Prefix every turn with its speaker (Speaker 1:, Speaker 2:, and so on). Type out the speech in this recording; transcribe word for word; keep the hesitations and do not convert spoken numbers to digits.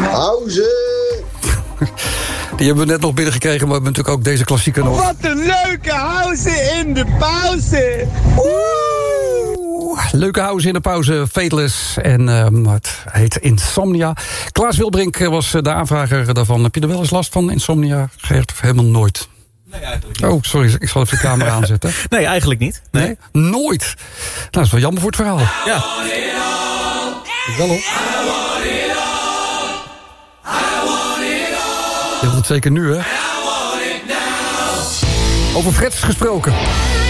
Speaker 1: Pauze!
Speaker 2: Die hebben we net nog binnengekregen, maar we hebben natuurlijk ook deze klassieker nog.
Speaker 3: Wat een leuke house in de pauze!
Speaker 2: Oeh, leuke house in de pauze, Fateless. En um, het heet Insomnia. Klaas Wilbrink was de aanvrager daarvan. Heb je er wel eens last van, Insomnia, Geert? Helemaal nooit.
Speaker 4: Nee, eigenlijk niet.
Speaker 2: Oh, sorry, ik zal even de camera aanzetten.
Speaker 4: Nee, eigenlijk niet. Nee.
Speaker 2: Nee? Nooit. Nou, dat is wel jammer voor het verhaal.
Speaker 4: Ja.
Speaker 2: Ik wel hoor. Je wilt het zeker nu, hè? Over frets gesproken.